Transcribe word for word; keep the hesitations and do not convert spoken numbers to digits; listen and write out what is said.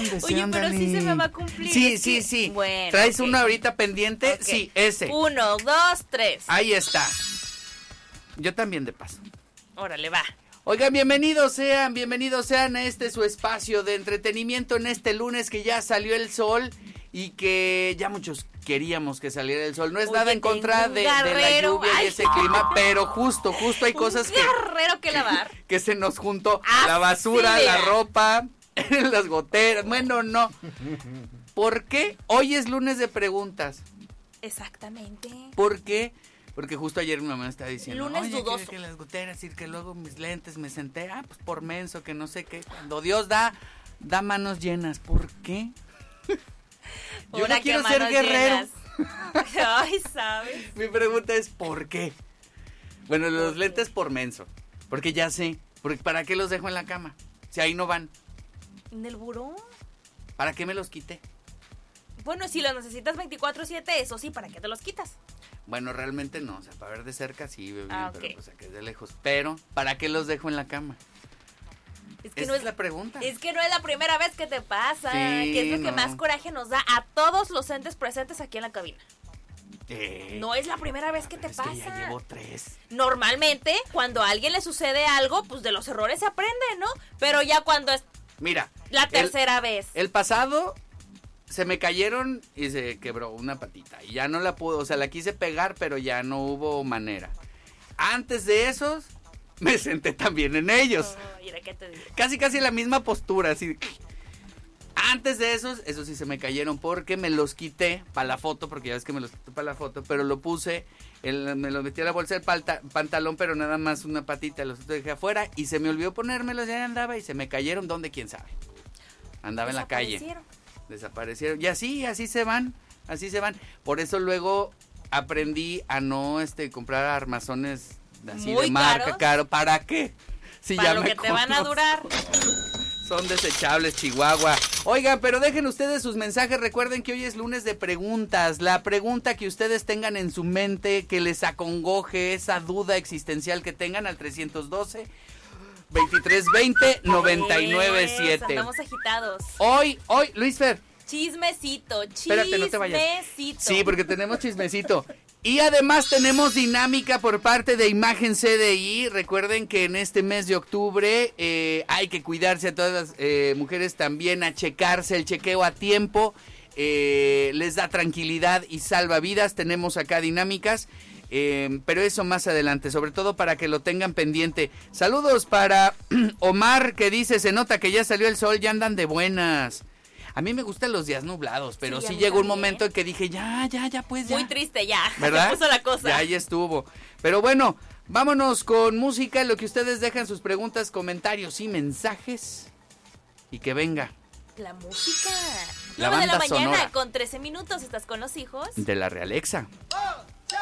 Oye, desean, pero Dani? sí se me va a cumplir. Sí, es sí, que... sí. Bueno, ¿Traes okay. uno ahorita pendiente? Okay. Sí, ese. Uno, dos, tres. Ahí está. Yo también de paso. Órale, va. Oigan, bienvenidos sean, bienvenidos sean a este su espacio de entretenimiento en este lunes que ya salió el sol y que ya muchos queríamos que saliera el sol. No es Oye, nada en contra de, de la lluvia Ay. y ese clima, pero justo, justo hay cosas un que... guerrero que lavar. Que se nos juntó Así la basura, de. la ropa, las goteras. Bueno, no. ¿Por qué? Hoy es lunes de preguntas. Exactamente. ¿Por qué? Porque justo ayer mi mamá estaba diciendo, Lunes oye, dudoso. que, que las goteras y que luego mis lentes me senté, ah, pues por menso, que no sé qué. Cuando Dios da, da manos llenas. ¿Por qué? Yo Ahora no quiero que ser manos guerrero. llenas. Ay, ¿sabes? Mi pregunta es, ¿por qué? Bueno, los ¿Por lentes qué? por menso. Porque ya sé. Porque ¿para qué los dejo en la cama? Si ahí no van. ¿En el buró? ¿Para qué me los quité? Bueno, si los necesitas veinticuatro siete, eso sí, ¿para qué te los quitas? Bueno, realmente no, o sea, para ver de cerca sí, bebé, Ah, pero ok. pues aquí de lejos. Pero, ¿para qué los dejo en la cama? Es que Esa no es es la pregunta. Es que no es la primera vez que te pasa, Sí, que es lo que no. más coraje nos da a todos los entes presentes aquí en la cabina. Eh, No es la primera vez que te es pasa. que ya llevo tres. Normalmente, cuando a alguien le sucede algo, pues de los errores se aprende, ¿no? Pero ya cuando es Mira. la el- tercera vez. El pasado se me cayeron y se quebró una patita. Y ya no la pude, o sea, la quise pegar, pero ya no hubo manera. Antes de esos, me senté también en ellos. Oh, mira, ¿qué te digo? Casi, casi la misma postura, así. Antes de esos, esos sí se me cayeron porque me los quité para la foto, porque ya ves que me los quité para la foto, pero lo puse, el, me los metí a la bolsa del palta, pantalón, pero nada más una patita, los otros dejé afuera y se me olvidó ponérmelos, ya andaba y se me cayeron, ¿dónde? ¿Quién sabe? Andaba en la calle. Desaparecieron. Desaparecieron. Y así, así se van, así se van. Por eso luego aprendí a no este comprar armazones así Muy de marca, caros. caro. ¿Para qué? Si Para ya lo me que te van a conozco. durar. Son desechables, Chihuahua. Oigan, pero dejen ustedes sus mensajes. Recuerden que hoy es lunes de preguntas. La pregunta que ustedes tengan en su mente, que les acongoje esa duda existencial que tengan al trescientos doce, veintitrés veinte, noventa y nueve Eso, siete. Andamos agitados. Hoy, hoy, Luis Fer. Chismecito, Espérate, no te vayas. chismecito. Sí, porque tenemos chismecito. Y además tenemos dinámica por parte de Imagen C D I. Recuerden que en este mes de octubre eh, hay que cuidarse a todas las eh, mujeres también, a checarse el chequeo a tiempo. Eh, les da tranquilidad y salva vidas. Tenemos acá dinámicas. Eh, pero eso más adelante, sobre todo para que lo tengan pendiente. Saludos para Omar, que dice, se nota que ya salió el sol, ya andan de buenas. A mí me gustan los días nublados, pero Sí, a sí mí llegó un también. momento en que dije, ya, ya, ya, pues ya. Muy triste ya. ¿Verdad? Se puso la cosa. Ya, ya estuvo. Pero bueno, vámonos con música, lo que ustedes dejan sus preguntas, comentarios y mensajes. Y que venga La música. La nueve de la banda mañana sonora. con trece minutos. ¿Estás con los hijos? de la Realexa.